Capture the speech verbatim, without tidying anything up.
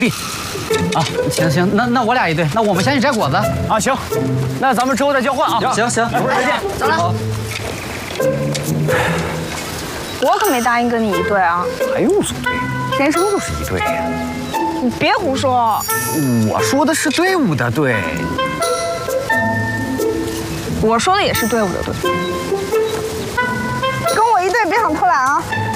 B。啊，行行，那那我俩一队，那我们先去摘果子啊。行，那咱们之后再交换啊。 行行， 一会儿再见。 走了。好。我可没答应跟你一队啊。 还用组队？天生就是一队呀。 你别胡说。 我说的是队伍的队。 我说的也是队伍的队。跟我一队，别想偷懒啊。